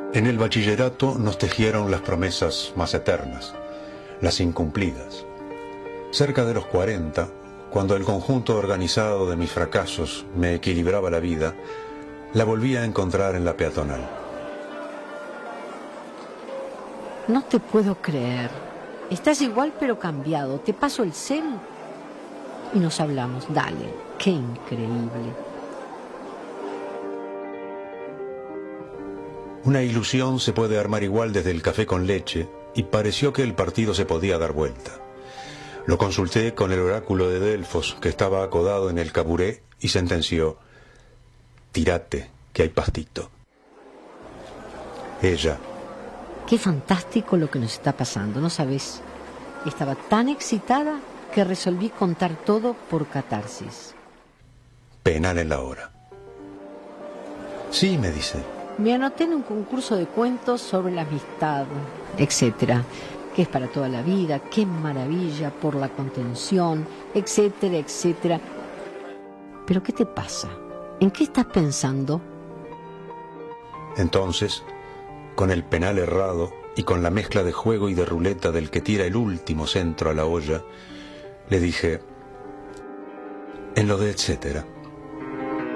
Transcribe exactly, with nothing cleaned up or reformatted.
En el bachillerato nos tejieron las promesas más eternas, las incumplidas. Cerca de los cuarenta, cuando el conjunto organizado de mis fracasos me equilibraba la vida, la volví a encontrar en la peatonal. No te puedo creer. Estás igual pero cambiado. Te paso el cel y nos hablamos. Dale, qué increíble. Una ilusión se puede armar igual desde el café con leche y pareció que el partido se podía dar vuelta. Lo consulté con el oráculo de Delfos que estaba acodado en el caburé y sentenció: tirate, que hay pastito. Ella. Qué fantástico lo que nos está pasando, ¿no sabes? Estaba tan excitada que resolví contar todo por catarsis. Penal en la hora. Sí, me dice. Me anoté en un concurso de cuentos sobre la amistad, etcétera, que es para toda la vida, qué maravilla por la contención, etcétera, etcétera. ¿Pero qué te pasa? ¿En qué estás pensando? Entonces, con el penal errado y con la mezcla de juego y de ruleta del que tira el último centro a la olla, le dije: en lo de etcétera.